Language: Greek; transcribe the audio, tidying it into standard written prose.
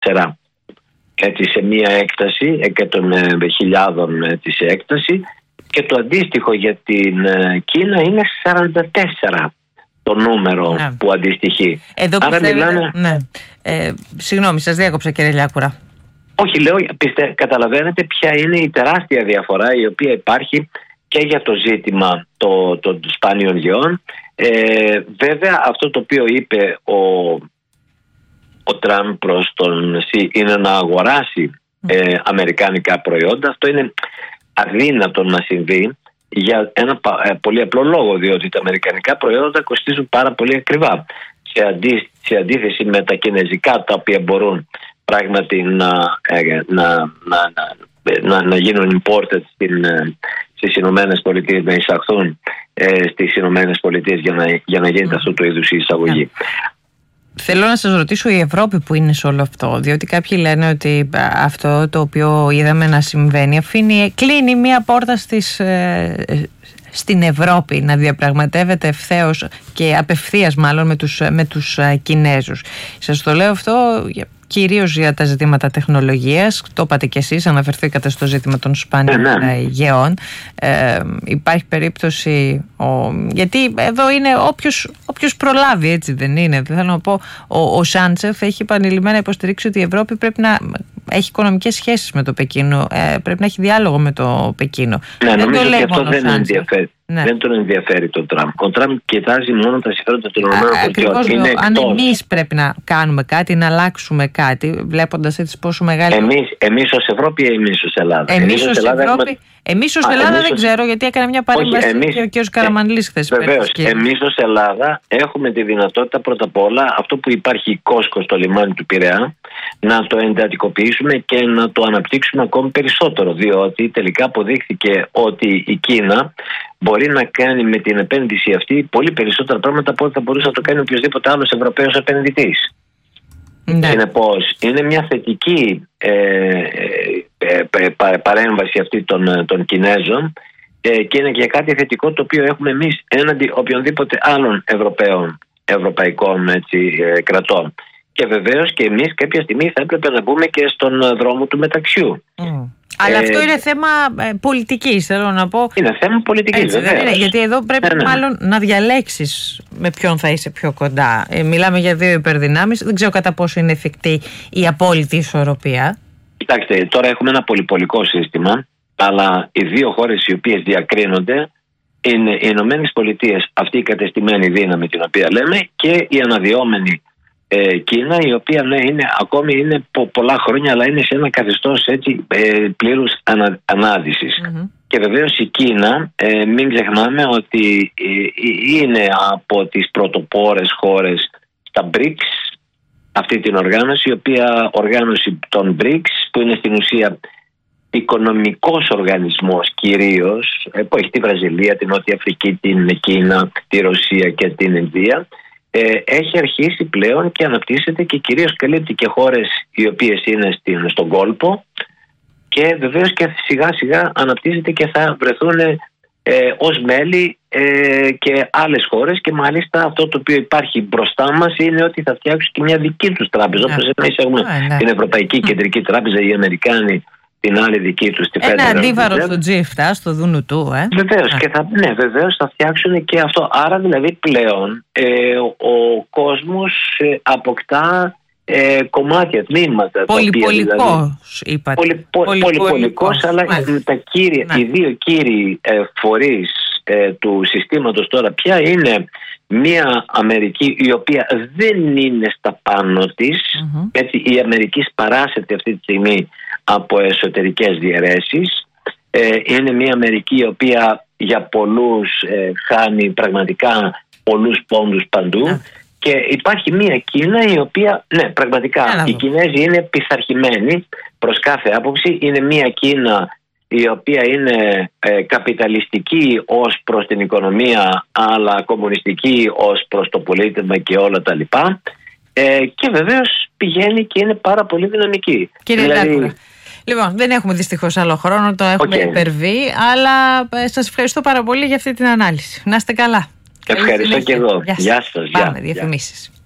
έτσι, σε μία έκταση 100.000 έτσι, σε έκταση, και το αντίστοιχο για την Κίνα είναι 44 το νούμερο που αντιστοιχεί. Εδώ άρα μιλάμε... Συγγνώμη, σας διάκοψα κύριε Λιάκουρα. Όχι, λέω, καταλαβαίνετε ποια είναι η τεράστια διαφορά η οποία υπάρχει και για το ζήτημα των σπάνιων γεών. Βέβαια αυτό το οποίο είπε ο Τραμπ προς τον Σι είναι να αγοράσει αμερικάνικα προϊόντα. Αυτό είναι αδύνατο να συμβεί για ένα πολύ απλό λόγο, διότι τα αμερικανικά προϊόντα κοστίζουν πάρα πολύ ακριβά σε αντίθεση με τα κινέζικα, τα οποία μπορούν πράγματι να γίνουν imported στις Ηνωμένες Πολιτείες, να εισαχθούν στις Ηνωμένες Πολιτείες για να γίνεται αυτού του είδους η εισαγωγή. Θέλω να σας ρωτήσω, η Ευρώπη που είναι σε όλο αυτό, διότι κάποιοι λένε ότι αυτό το οποίο είδαμε να συμβαίνει κλείνει μία πόρτα στην Ευρώπη να διαπραγματεύεται ευθέως και απευθείας μάλλον με τους Κινέζους. Σας το λέω αυτό κυρίως για τα ζητήματα τεχνολογίας. Το είπατε κι εσείς, αναφερθήκατε στο ζήτημα των σπάνιων γεών. Υπάρχει περίπτωση, γιατί εδώ είναι όποιος προλάβει, έτσι δεν είναι? Θέλω να πω, ο Σάντσεφ έχει επανειλημμένα υποστηρίξει ότι η Ευρώπη πρέπει να έχει οικονομικές σχέσεις με το Πεκίνο, πρέπει να έχει διάλογο με το Πεκίνο. Νομίζω ότι αυτό δεν ενδιαφέρει. Δεν τον ενδιαφέρει τον Τραμπ. Ο Τραμπ κοιτάζει μόνο τα συμφέροντα των ΗΠΑ. Αν εμείς πρέπει να κάνουμε κάτι, να αλλάξουμε κάτι, βλέποντας έτσι πόσο μεγάλη. Εμείς ως Ευρώπη ή εμείς ως Ελλάδα? Εμείς ως Ελλάδα δεν ξέρω, γιατί έκανε μια παρέμβαση και ο κ. Καραμανλής χθες. Βεβαίως, εμείς ως Ελλάδα έχουμε τη δυνατότητα πρώτα απ' όλα αυτό που υπάρχει κόσκο στο λιμάνι του Πειραιά να το εντατικοποιήσουμε και να το αναπτύξουμε ακόμη περισσότερο, διότι τελικά αποδείχθηκε ότι η Κίνα μπορεί να κάνει με την επένδυση αυτή πολύ περισσότερα πράγματα από ό,τι θα μπορούσε να το κάνει οποιοδήποτε άλλος Ευρωπαίος επενδυτής. Συνεπώς, είναι μια θετική παρέμβαση αυτή των Κινέζων και είναι και κάτι θετικό το οποίο έχουμε εμείς έναντι οποιονδήποτε άλλων ευρωπαϊκών κρατών. Και βεβαίως και εμείς κάποια στιγμή θα έπρεπε να μπούμε και στον δρόμο του μεταξιού. Αλλά αυτό είναι θέμα πολιτικής, θέλω να πω. Είναι θέμα πολιτικής, βεβαίως. Γιατί εδώ πρέπει μάλλον να διαλέξεις με ποιον θα είσαι πιο κοντά. Μιλάμε για δύο υπερδυνάμεις. Δεν ξέρω κατά πόσο είναι εφικτή η απόλυτη ισορροπία. Κοιτάξτε, τώρα έχουμε ένα πολυπολικό σύστημα, αλλά οι δύο χώρες οι οποίες διακρίνονται είναι οι Ηνωμένες Πολιτείες, αυτή η κατεστημένη δύναμη την οποία λέμε, και η αναδυόμενη Κίνα, η οποία είναι πολλά χρόνια, αλλά είναι σε ένα καθεστώς πλήρους ανάδυσης. Και βεβαίως η Κίνα, μην ξεχνάμε ότι είναι από τις πρωτοπόρες χώρες στα BRICS, αυτή την οργάνωση, η οποία οργάνωση των BRICS, που είναι στην ουσία οικονομικός οργανισμός κυρίως, που έχει τη Βραζιλία, την Νότια Αφρική, την Κίνα, τη Ρωσία και την Ινδία, έχει αρχίσει πλέον και αναπτύσσεται και κυρίως καλύπτει και χώρες οι οποίες είναι στον κόλπο, και βεβαίως και σιγά σιγά αναπτύσσεται και θα βρεθούν ως μέλη και άλλες χώρες, και μάλιστα αυτό το οποίο υπάρχει μπροστά μας είναι ότι θα φτιάξουν και μια δική τους τράπεζα, όπως εμείς έχουμε την Ευρωπαϊκή Κεντρική Τράπεζα, οι Αμερικάνοι την άλλη δική τους, τη Federal Reserve. Ένα αντίβαρο στο G7, στο δούνου του. Βεβαίως, και βεβαίως θα φτιάξουν και αυτό. Άρα δηλαδή πλέον ο κόσμος αποκτά κομμάτια, τμήματα. Πολυπολικός, είπατε. Πολυπολικός, αλλά οι δύο κύριοι φορείς του συστήματος τώρα πια είναι μια Αμερική η οποία δεν είναι στα πάνω της. Έτσι, η Αμερική σπαράσεται αυτή τη στιγμή από εσωτερικές διαιρέσεις. Είναι μια Αμερική η οποία για πολλούς χάνει πραγματικά πολλούς πόντους παντού. Και υπάρχει μια Κίνα η οποία, πραγματικά οι Κινέζοι είναι πειθαρχημένοι προς κάθε άποψη. Είναι μια Κίνα η οποία είναι καπιταλιστική ως προς την οικονομία, αλλά κομμουνιστική ως προς το πολίτευμα και όλα τα λοιπά. Και βεβαίως πηγαίνει και είναι πάρα πολύ δυναμική. Κύριε Λιάκουρα, λοιπόν, δεν έχουμε δυστυχώς άλλο χρόνο, το έχουμε υπερβεί, αλλά σας ευχαριστώ πάρα πολύ για αυτή την ανάλυση. Να είστε καλά. Ευχαριστώ και εγώ. Γεια σας. Πάμε, διαφημίσεις.